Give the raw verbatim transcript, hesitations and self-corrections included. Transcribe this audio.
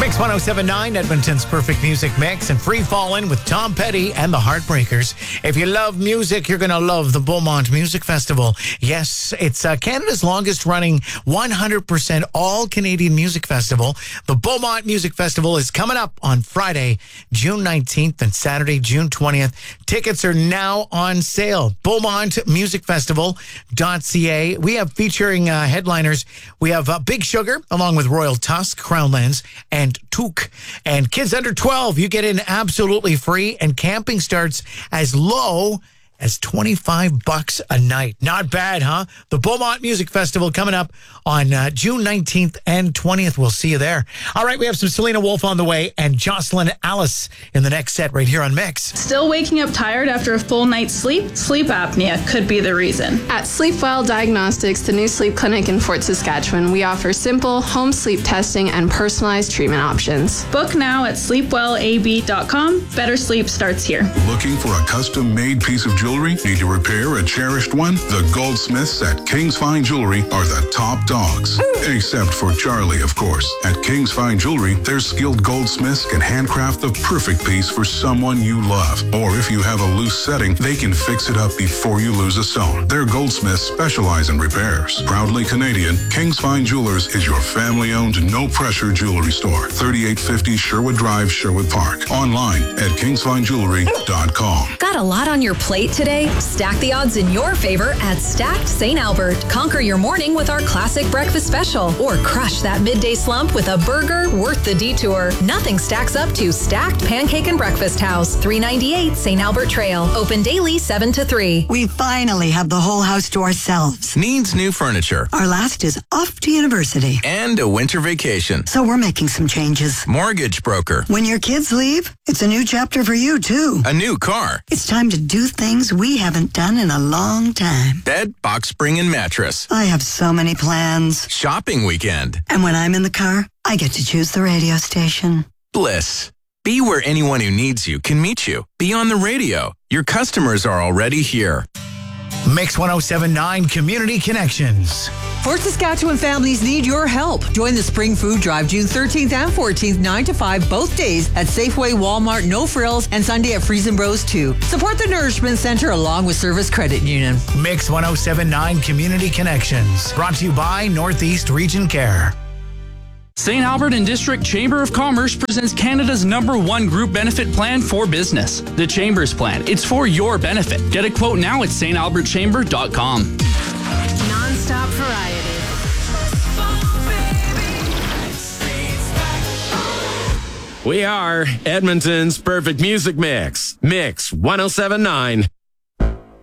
Mix one oh seven point nine, Edmonton's perfect music mix, and Free Fallin' with Tom Petty and the Heartbreakers. If you love music, you're going to love the Beaumont Music Festival. Yes, it's uh, Canada's longest running one hundred percent all Canadian music festival. The Beaumont Music Festival is coming up on Friday, June nineteenth and Saturday, June twentieth. Tickets are now on sale. Beaumont Music Festival dot c a. We have featuring uh, headliners. We have uh, Big Sugar along with Royal Tusk, Crownlands, and Took. And kids under twelve, you get in absolutely free, and camping starts as low as twenty-five bucks a night. Not bad, huh? The Beaumont Music Festival coming up on uh, June nineteenth and twentieth. We'll see you there. All right, we have some Selena Wolf on the way and Jocelyn Alice in the next set right here on Mix. Still waking up tired after a full night's sleep? Sleep apnea could be the reason. At Sleepwell Diagnostics, the new sleep clinic in Fort Saskatchewan, we offer simple home sleep testing and personalized treatment options. Book now at sleep well a b dot com. Better sleep starts here. Looking for a custom-made piece of jewelry? Need to repair a cherished one? The Goldsmiths at King's Fine Jewelry are the top dogs. Except for Charlie, of course. At King's Fine Jewelry, their skilled goldsmiths can handcraft the perfect piece for someone you love. Or if you have a loose setting, they can fix it up before you lose a stone. Their goldsmiths specialize in repairs. Proudly Canadian, King's Fine Jewelers is your family-owned, no-pressure jewelry store. thirty-eight fifty Sherwood Drive, Sherwood Park. Online at kings fine jewelry dot com. Got a lot on your plate today? Stack the odds in your favor at Stacked Saint Albert. Conquer your morning with our classic breakfast special, or crush that midday slump with a burger worth the detour. Nothing stacks up to Stacked Pancake and Breakfast House, three ninety-eight Saint Albert Trail. Open daily seven to three. We finally have the whole house to ourselves. Needs new furniture. Our last is off to university. And a winter vacation. So we're making some changes. Mortgage broker. When your kids leave, it's a new chapter for you, too. A new car. It's time to do things we haven't done in a long time. Bed, box spring, and mattress. I have so many plans. Shopping weekend. And when I'm in the car, I get to choose the radio station. Bliss. Be where anyone who needs you can meet you. Be on the radio. Your customers are already here. Mix one oh seven point nine Community Connections. Fort Saskatchewan families need your help. Join the Spring Food Drive June thirteenth and fourteenth, nine to five, both days at Safeway, Walmart, No Frills, and Sunday at Freeze and Bros too. Support the Nourishment Center along with Service Credit Union. Mix one oh seven point nine Community Connections. Brought to you by Northeast Region Care. Saint Albert and District Chamber of Commerce presents Canada's number one group benefit plan for business. The Chamber's plan. It's for your benefit. Get a quote now at st albert chamber dot com. Non-stop variety. We are Edmonton's perfect music mix. Mix one oh seven point nine.